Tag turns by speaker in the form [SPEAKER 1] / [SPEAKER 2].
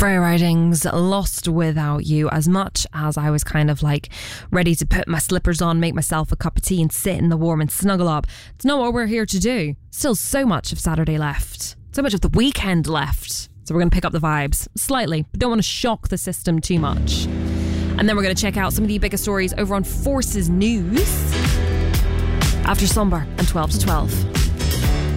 [SPEAKER 1] Freya Ridings, Lost Without You. As much as I was kind of like ready to put my slippers on, make myself a cup of tea and sit in the warm and snuggle up, it's not what we're here to do. Still so much of Saturday left. So much of the weekend left. So we're going to pick up the vibes slightly, but don't want to shock the system too much. And then we're going to check out some of the biggest stories over on Forces News after Slumber and 12 to 12.